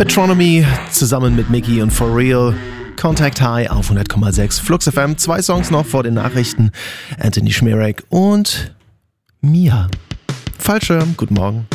Metronomy zusammen mit Mickey und For Real. Contact High auf 100,6 Flux FM. 2 Songs noch vor den Nachrichten. Anthony Schmierek und Mia. Fallschirm, guten Morgen.